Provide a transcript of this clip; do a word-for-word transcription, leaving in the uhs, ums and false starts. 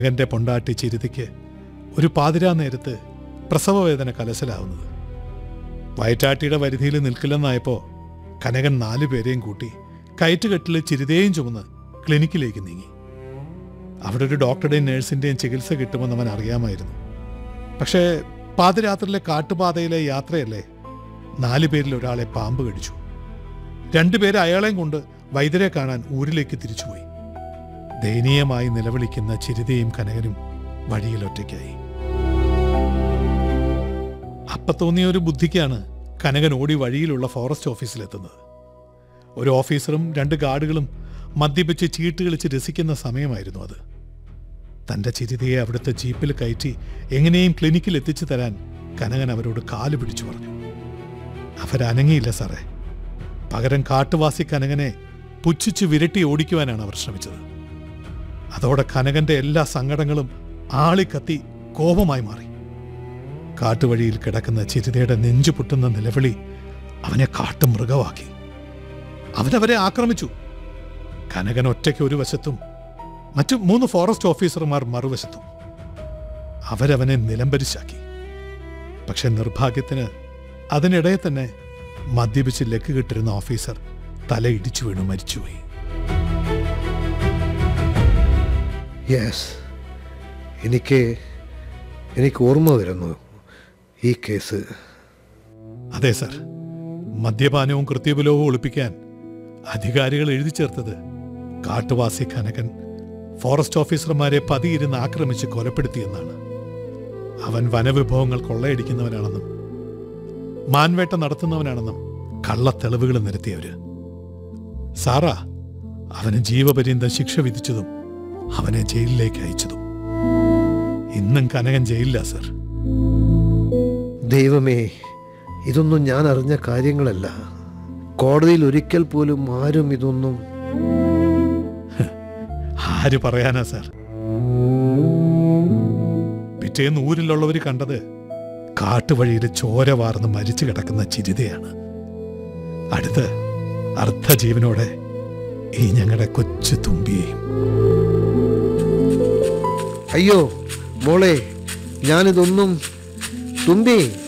എൻ്റെ പൊണ്ടാട്ടി ചിരിതയ്ക്ക് ഒരു പാതിരാ നേരത്ത് പ്രസവവേദന കലശലാവുന്നത്. വയറ്റാട്ടിയുടെ പരിധിയിൽ നിൽക്കില്ലെന്നായപ്പോൾ കനകൻ നാലു പേരെയും കൂട്ടി കയറ്റുകെട്ടിൽ ചിരിതയും ചുമന്ന് ക്ലിനിക്കിലേക്ക് നീങ്ങി. അവിടെ ഒരു ഡോക്ടറുടെയും നേഴ്സിൻ്റെയും ചികിത്സ കിട്ടുമെന്ന് അവൻ അറിയാമായിരുന്നു. പക്ഷേ പാതിരാത്രിയിലെ കാട്ടുപാതയിലെ യാത്രയല്ലേ, നാലു പേരിൽ ഒരാളെ പാമ്പ് കടിച്ചു. രണ്ടുപേരെ അയാളെയും കൊണ്ട് വൈദ്യരെ കാണാൻ ഊരിലേക്ക് തിരിച്ചുപോയി. ദയനീയമായി നിലവിളിക്കുന്ന ചിരിതയും കനകനും വഴിയിൽ ഒറ്റയ്ക്കായി. അപ്പം തോന്നിയ ഒരു ബുദ്ധിക്കാണ് കനകൻ ഓടി വഴിയിലുള്ള ഫോറസ്റ്റ് ഓഫീസിലെത്തുന്നത്. ഒരു ഓഫീസറും രണ്ട് ഗാർഡുകളും മദ്യപിച്ച് ചീട്ട് കളിച്ച് രസിക്കുന്ന സമയമായിരുന്നു അത്. തൻ്റെ ചിരിതയെ അവിടുത്തെ ജീപ്പിൽ കയറ്റി എങ്ങനെയും ക്ലിനിക്കിൽ എത്തിച്ചു തരാൻ കനകൻ അവരോട് കാല് പിടിച്ചു പറഞ്ഞു. അവരനങ്ങിയില്ല സാറേ. പകരം കാട്ടുവാസി കനകനെ പുച്ഛിച്ച് വിരട്ടി ഓടിക്കുവാനാണ് അവർ ശ്രമിച്ചത്. അതോടെ കനകന്റെ എല്ലാ സങ്കടങ്ങളും ആളിക്കത്തി കോപമായി മാറി. കാട്ടുവഴിയിൽ കിടക്കുന്ന ചിരിതയുടെ നെഞ്ചു പൊട്ടുന്ന നിലവിളി അവനെ കാട്ടുമൃഗമാക്കി. അവനവരെ ആക്രമിച്ചു. കനകൻ ഒറ്റയ്ക്ക് ഒരു വശത്തും മറ്റു മൂന്ന് ഫോറസ്റ്റ് ഓഫീസർമാർ മറുവശത്തും. അവരവനെ നിലംപരിശാക്കി. പക്ഷെ നിർഭാഗ്യത്തിന് അതിനിടെ തന്നെ മദ്യപിച്ച് ലക്ക് കിട്ടിരുന്ന ഓഫീസർ തലയിടിച്ചു വീണു മരിച്ചുപോയി. യെസ്, എനിക്ക് എനിക്ക് ഓർമ്മ വരുന്നു ഈ കേസ്. അതെ സർ, മദ്യപാനവും കൃത്യബലവും ഒളിപ്പിക്കാൻ അധികാരികൾ എഴുതി ചേർത്തത് കാട്ടുവാസി കനകൻ ഫോറസ്റ്റ് ഓഫീസർമാരെ പതിയിരുന്ന് ആക്രമിച്ച് കൊലപ്പെടുത്തിയെന്നാണ്. അവൻ വനവിഭവങ്ങൾ കൊള്ളയടിക്കുന്നവനാണെന്നും മാൻവേട്ട നടത്തുന്നവനാണെന്നും കള്ളത്തെളിവുകൾ നിരത്തിയവര്. സാറാ അവന് ജീവപര്യന്തം ശിക്ഷ വിധിച്ചതും അവനെ ജയിലിലേക്ക് അയച്ചതും. ഇന്നും കനകൻ ജയിലില്ല സർ. ദൈവമേ, ഇതൊന്നും ഞാൻ അറിഞ്ഞ കാര്യങ്ങളല്ല. കോടതിയിൽ ഒരിക്കൽ പോലും ആരും ഇതൊന്നും. ആര് പറയാനാ സാർ? പിറ്റേന്ന് ഊരിലുള്ളവർ കണ്ടത് കാട്ടുവഴിയിൽ ചോര വാർന്ന് മരിച്ചു കിടക്കുന്ന ചിരിതയാണ്. അടുത്ത് അർദ്ധജീവനോടെ ഈ ഞങ്ങളുടെ കൊച്ചു തുമ്പിയെയും. അയ്യോ മോളെ, ഞാനിതൊന്നും. തുമ്പി,